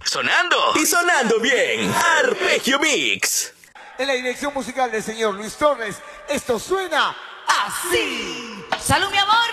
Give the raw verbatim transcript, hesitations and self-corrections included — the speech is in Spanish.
sonando y sonando bien. Arpegio Mix. En la dirección musical del señor Luis Torres, esto suena así. ¡Salud, mi amor!